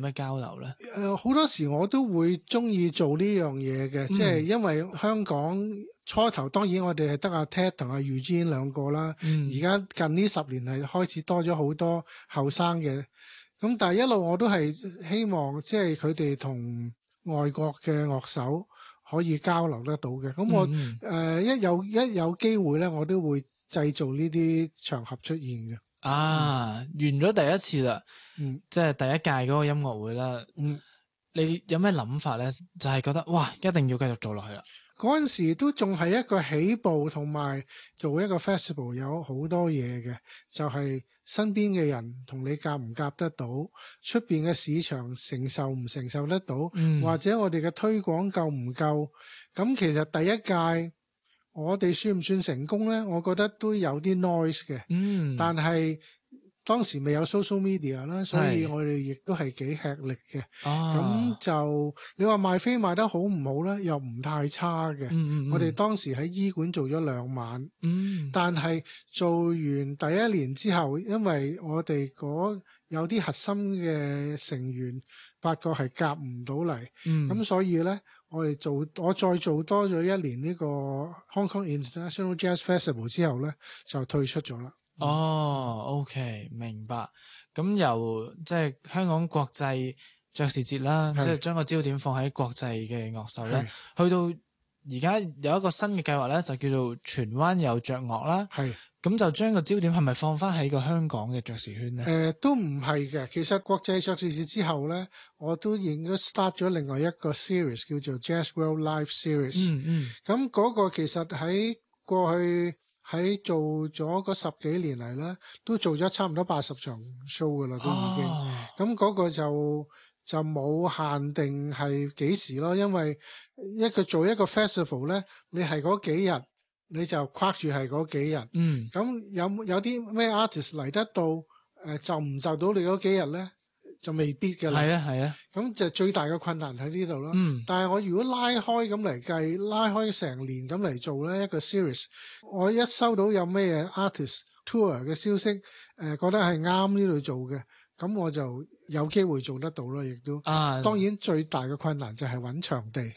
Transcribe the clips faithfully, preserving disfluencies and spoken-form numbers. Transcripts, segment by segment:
咩交流咧？ 誒、呃，好多時我都會中意做呢樣嘢嘅，即係、嗯、因為香港初頭當然我哋係得阿 Ted 同阿 Eugene 兩個啦，而家、嗯、近呢十年係開始多咗好多後生嘅，咁但係一路我都係希望即係佢哋同外國嘅樂手可以交流得到嘅，咁我誒、嗯呃、一有一有機會咧，我都會製造呢啲場合出現嘅。 啊，嗯、完咗第一次啦，嗯，即係第一屆嗰個音樂會啦，嗯，你有咩諗法咧？就係、是、覺得哇，一定要繼續做落去啦。 嗰陣時都仲係一個起步，同埋做一個 festival 有好多嘢嘅，就係、是、身邊嘅人同你夾唔夾得到，出邊嘅市場承受唔承受得到，嗯、或者我哋嘅推廣夠唔夠。咁其實第一屆我哋算唔算成功咧？我覺得都有啲 noise 嘅，嗯，但係當時未有 social media 啦，所以我哋亦都係幾吃力嘅。咁、啊、就你話賣飛賣得好唔好咧？又唔太差嘅。嗯嗯嗯，我哋當時喺醫館做咗兩晚，嗯，但係做完第一年之後，因為我哋嗰有啲核心嘅成員發覺係夾唔到嚟，咁、嗯、所以咧。我哋做，我再做多咗一年呢個 Hong Kong International Jazz Festival 之後咧，就退出咗啦。 哦 ，OK， 明白。咁由即係香港國際爵士節啦，即係將個焦點放喺國際嘅樂手咧，去到而家有一個新嘅計劃咧，就叫做荃灣有爵樂啦。係。咁就將個焦點係咪放翻喺個香港嘅爵士圈咧？誒、 呃，都唔係嘅。其實國際爵士節之後咧，我都已經 start 咗另外一個 series 叫做 Jazz World Live Series。嗯嗯。咁嗰個其實喺過去喺做咗嗰十幾年嚟咧，都做咗差唔多八十場 show 噶啦，都已經。咁嗰、哦、個就就冇限定係幾時咯，因為一個做一個 festival 咧，你係嗰幾日。你就框住係嗰幾日，咁、嗯、有有啲咩 artist 嚟得到，誒、呃、就唔就到你嗰幾日咧，就未必㗎啦。係啊係啊，咁就最大嘅困難喺呢度咯。嗯、但係我如果拉開咁嚟計，拉開成年咁嚟做咧一個 series，我一收到有咩 artist tour 嘅消息，誒、呃、覺得係啱呢度做嘅。咁我就有機會做得到咯，亦都。啊，當然最大嘅困難就係揾場地。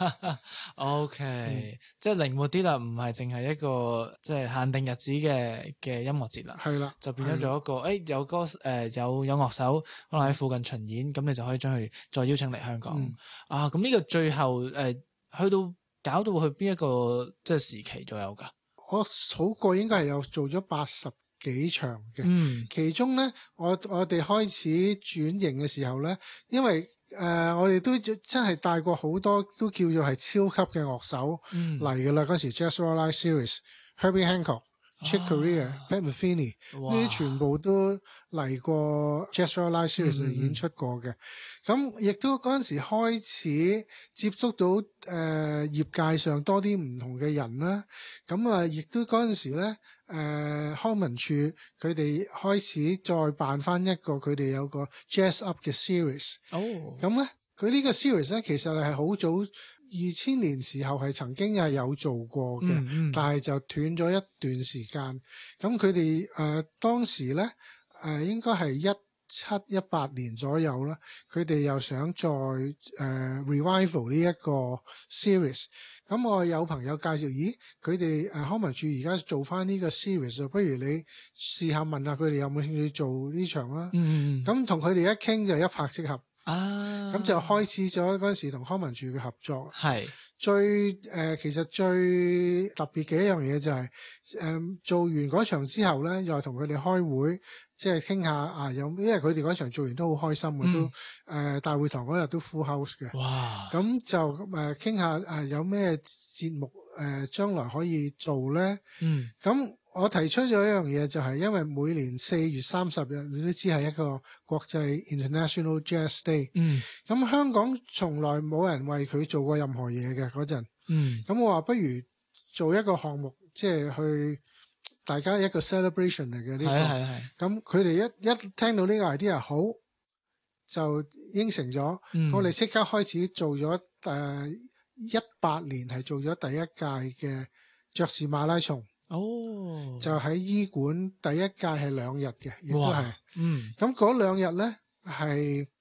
O K，嗯，即係靈活啲啦，唔係淨係一個即係限定日子嘅嘅音樂節啦。係啦，就變咗做一個，誒、欸、有歌誒、呃、有有樂手可能喺附近巡演，咁你就可以將佢再邀請嚟香港。嗯、啊，咁呢個最後誒、呃、去到搞到去邊一個即係時期左右㗎？ 我數過應該係有做咗八十幾場嘅，嗯、其中咧，我我哋開始轉型嘅時候咧，因為誒、呃、我哋都真係帶過好多都叫做係超級嘅樂手嚟㗎啦。嗰、嗯、時 Jazz World Live Series、Herbie Hancock、Chick Corea、Pat Metheny 呢啲全部都嚟過 Jazz World Live Series 嚟演出過嘅。咁亦、嗯、都嗰陣時開始接觸到誒、呃、業界上多啲唔同嘅人啦。咁啊，亦都嗰陣時咧。誒、呃、康文署佢哋開始再辦翻一個佢哋有個 Jazz Up 嘅 series。哦，咁咧佢呢個 series 咧其實係好早二千年時候係曾經係有做過嘅，嗯嗯、但係就斷咗一段時間。咁佢哋誒當時咧誒、呃、應該係一七一八年左右啦，佢哋又想再誒、呃、revival 呢一個 series。咁我有朋友介紹，咦，佢哋誒康文署而家做翻呢個 series，不如你試下問下佢哋有冇興趣做呢場啦。嗯，咁同佢哋一傾就一拍即合。啊，咁就開始咗嗰陣時同康文署嘅合作。係最誒、呃，其實最特別嘅一樣嘢就係、是、誒、呃、做完嗰場之後咧，又同佢哋開會。即係傾下啊，有因為佢哋嗰場做完都好開心嘅，嗯、都誒、呃、大會堂嗰日都 full house 嘅。哇！咁就誒傾下啊，有咩節目誒將、呃、來可以做咧？嗯。咁我提出咗一樣嘢，就係因為每年四月三十日，你都知係一個國際 International Jazz Day。嗯。咁香港從來冇人為佢做過任何嘢嘅嗰陣。嗯。咁我話不如做一個項目，即係去。大家一個 celebration 嚟嘅呢個，係係係。咁佢哋一一聽到呢個 idea 好，就應承咗。嗯、我哋即刻開始做咗誒一八年係做咗第一屆嘅爵士馬拉松。哦，就喺醫館第一屆係兩日嘅，亦都係。嗯，咁嗰兩日咧係